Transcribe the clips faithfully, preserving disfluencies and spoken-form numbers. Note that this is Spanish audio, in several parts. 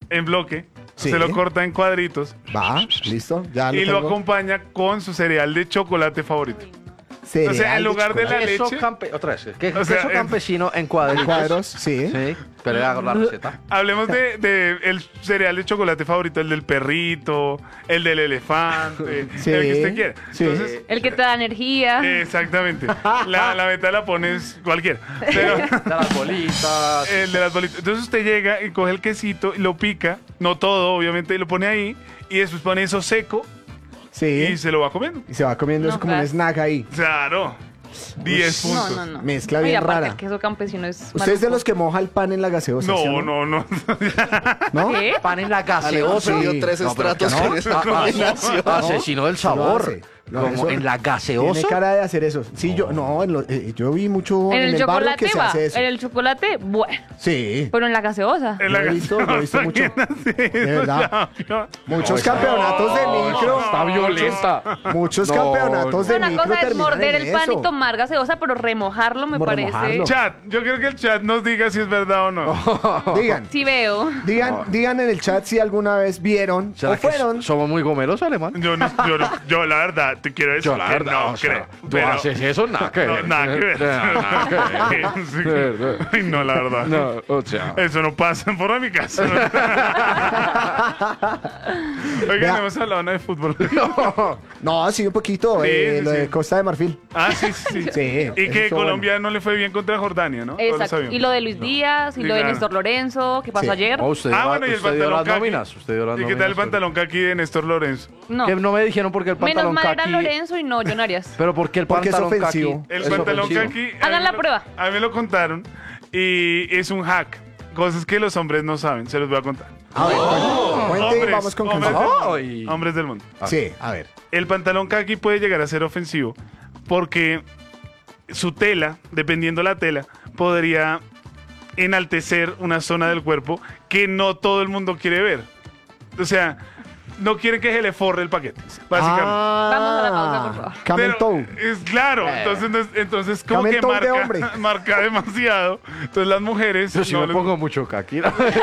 en bloque, Sí. se lo corta en cuadritos Va, listo, ya lo y lo tengo. acompaña con su cereal de chocolate favorito. Cereal o sea, en de lugar de la chocolate. Queso leche. campe... Otra vez. ¿Qué, O sea, queso es- campesino en En cuadritos. cuadros, sí. Sí, pero le hago la receta. Hablemos de, de el cereal de chocolate favorito, el del perrito, el del elefante, Sí, el que usted quiera. sí. Entonces, El que te da energía. exactamente. La, la meta la pones cualquiera. Pero De las bolitas. el de las bolitas. Entonces usted llega y coge el quesito y lo pica, no todo, obviamente, y lo pone ahí. Y después pone eso seco Sí. y se lo va comiendo. Y se va comiendo No, eso como un gracias. snack ahí. Claro. diez Ush. puntos. No, no, no. Mezcla Ay, bien aparte, rara. el queso campesino es ¿Usted es de maluco. los que moja el pan en la gaseosa? ¿sí o No, no, no. ¿No? ¿Qué? Pan en la Alejo gaseosa. dio tres No, pero estratos que no. con esa Ah, ah, combinación. no. Asesino del sabor. hace. No, Como eso- en la Tiene gaseosa. cara de hacer eso. Sí, yo, no, en lo- eh, yo vi mucho En en, el, el barrio chocolate que se va. hace eso. En el chocolate, bueno. Sí. Pero en la gaseosa. En la Lo he visto, lo he visto mucho. De verdad. Muchos campeonatos de micro. Está violenta. Muchos No, campeonatos de Una micro cosa es terminan morder en el pan eso. y tomar gaseosa, pero remojarlo me Como parece. remojarlo. Chat, yo quiero que el chat nos diga si es verdad o no. Digan, Sí veo. digan, digan en el chat si alguna vez vieron ¿Será o que fueron. somos muy gomeros, alemán? Yo, no, yo, no- yo la verdad te quiero decir Yo la que verdad, no o sea, creo. tú pero- haces eso, nada que no, ver. nada que ver. Nada que ver. Sí. De verdad. Ay, no, la verdad. No, o sea. Eso no pasa por mi casa. Oigan, Vea. hemos hablado ¿no? de fútbol. No, sí, un poquito. Sí, eh, sí, lo sí. de Costa de Marfil. Ah, sí, sí. sí. Sí. Y eso que estuvo Colombia no le fue bien contra Jordania, ¿no? Todos lo Exacto. sabíamos. Y lo de Luis Díaz, y Sí, lo de claro. Néstor Lorenzo, que pasó Sí. ayer. Oh, usted Ah, dio, bueno, y el usted dio pantalón las caqui. nóminas. Usted dio las ¿Y qué tal el nóminas, pantalón caqui de Néstor Lorenzo? No. Que no me dijeron por qué el Menos pantalón mal era caqui. Lorenzo y no John Arias. Pero ¿por qué el Porque es pantalón ofensivo. caqui? El es pantalón ofensivo? caqui. a Hagan mí la me lo- prueba. A mí me lo contaron y es un hack. Cosas que los hombres no saben, se los voy a contar. A ver, cuente y Hombres, vamos con hombres, canción. del, Ay. hombres del mundo. Sí, a ver. El pantalón caqui puede llegar a ser ofensivo porque su tela, dependiendo la tela, podría enaltecer una zona del cuerpo que no todo el mundo quiere ver. O sea, no quieren que se le forre el paquete, básicamente. Ah, Vamos a la pausa, por favor. Camel Pero toe. es claro, entonces, no es- entonces como Camel que toe de hombre. marca, marca demasiado. Entonces las mujeres, Yo sí no me les- pongo mucho caqui.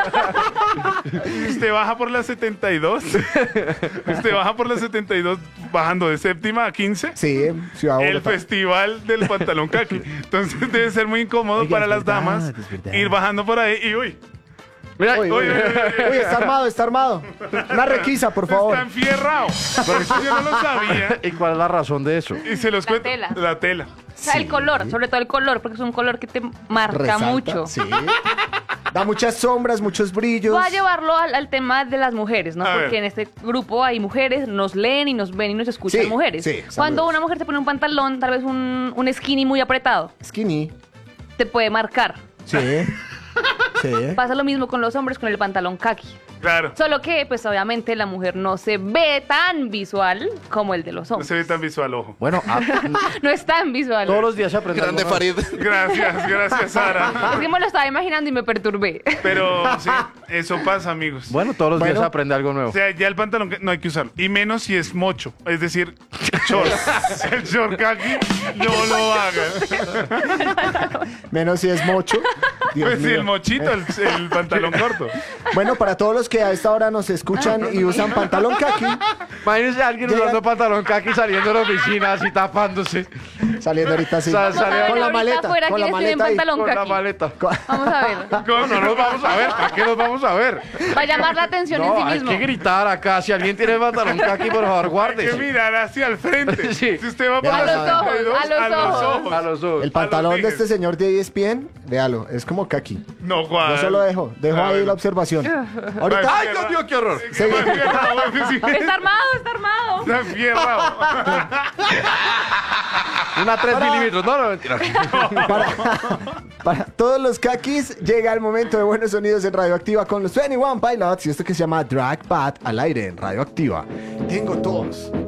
usted baja por la setenta y dos, usted baja por la setenta y dos bajando de séptima a quince. Sí, Ciudad El Bogotá. festival del pantalón caqui. Entonces debe ser muy incómodo Oiga, para es las verdad, damas es verdad. ir bajando por ahí y uy, Mira, Uy, uy, Oye, uy, oye, oye, uy, está armado, está armado. Una requisa, por favor. está enfierrado. Por eso yo no lo sabía. ¿y cuál es la razón de eso? Y se los La cuento. tela. La tela. O sea, el color, sobre todo el color, porque es un color que te marca Resalta, mucho. Sí. Da muchas sombras, muchos brillos. Voy a llevarlo al, al tema de las mujeres, ¿no? A Porque ver. en este grupo hay mujeres, nos leen y nos ven y nos escuchan Sí, mujeres. sí, Cuando saludos. una mujer se pone un pantalón, tal vez un, un skinny muy apretado, Skinny. te puede marcar. Sí. Sí. Pasa lo mismo con los hombres con el pantalón khaki. Claro. Solo que, pues obviamente, la mujer no se ve tan visual como el de los No hombres. se ve tan visual, ojo. Bueno, ah, No es tan visual. todos los días se aprende Grande algo nuevo. Farid. Gracias, gracias, Sara. Es que me lo estaba imaginando y me perturbé. Pero sí, eso pasa, amigos. Bueno, todos los días Bueno. se aprende algo nuevo. O sea, ya el pantalón que- no hay que usarlo. Y menos si es mocho. Es decir, short. El short kaki, no lo hagan. Menos si es mocho. Dios Pues sí, mío. el mochito, el, el pantalón corto. Bueno, para todos los que a esta hora nos escuchan y usan pantalón kaki, Imagínense a alguien Llega- usando pantalón caqui saliendo de la oficina así tapándose saliendo ahorita así. Sal- Vamos a ver con la ahorita maleta, afuera con la quiénes tienen maleta ahí. pantalón con la khaki. maleta. Vamos a ver. No, no nos vamos a ver. ¿Para qué nos vamos a ver? Va a llamar la atención en No, sí hay mismo. que gritar acá. Si alguien tiene pantalón caqui, por favor, Hay que guárdese. mirar hacia el frente. Sí. Si usted va por A la los ojos, setenta y dos, a los ojos. A los ojos. El pantalón de tigres. este señor de E S P N, véalo, es como kaki. No, Yo Juan. solo dejo, dejo Ah, ahí bueno. la observación. Ahorita, ¡Ay, Dios mío, qué horror! Qué mal fierrado, sí. Está armado, está armado. Está fierrado. Una tres milímetros. No, no, mentira. para, para todos los kakis, llega el momento de buenos sonidos en Radioactiva con los veintiuno Pilots y esto que se llama Drag Pad al aire en Radioactiva. Tengo tos.